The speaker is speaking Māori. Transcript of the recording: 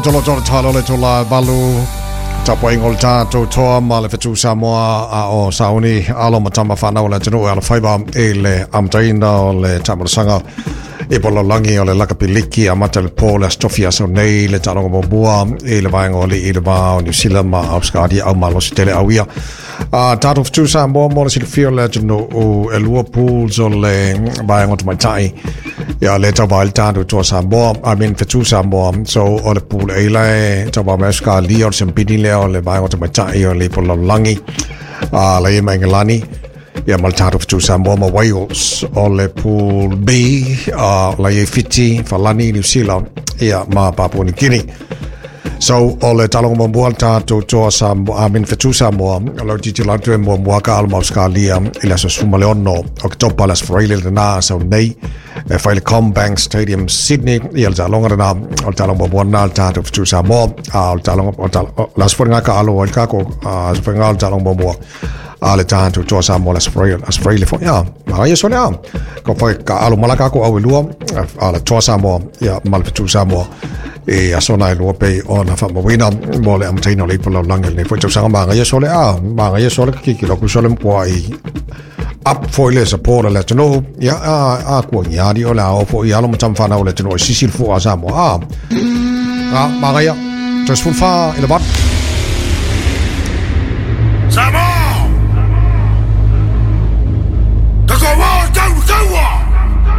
Tolo talo le tola balu tapo ingol ta to toa male fetu Samoa a o sauni alo matama whanau le tenu ala whaiba e le amtaina o le tamarasanga e polo langi o le lakapiliki a mata le po le stofia so nei le talonga mobua e le vaenga o le i le vā o New Zealand ma auskadi au malosi tele awia tato fetu Samoa mo le silifio le tenu o e lua pools o le vaenga o tumaitai ja le tawa il tato to Samoa fetu Samoa so o le pool e le tawa meska li o sempini le o le vaenga o tumaitai o le polo langi le i maingalani ia maltato fetu Samoa ma Wales o le pool B la i Fiji Falani New Zealand ia ma Papua New Guinea so o le talonga mamua tato to Samoa fetu Samoa lo titi lantu e mua ka alma Australia ila so suma le ono o topa las Australia le na so nei e fai le Combank Stadium Sydney ia le talonga na o talonga mamua na tato fetu Samoa o talonga las furinga ka alo o kako furinga o talonga mamua ale tato to Samoa Australia fo ya ma ia so le ko fai ka alo malaka ko au lua ala to Samoa ia mal fetu Samoa e asona e lua pei o na whamawina mo le amtaino le ipolau langel nei fwoi tausanga maanga ia sole maanga ia sole kiki loku sole mpua i up foi le sapora le tano ia a kua ngiari o le ao fo i alo matam whanau le tano i sisil fua Samoa maanga ia tasfulfa ila bat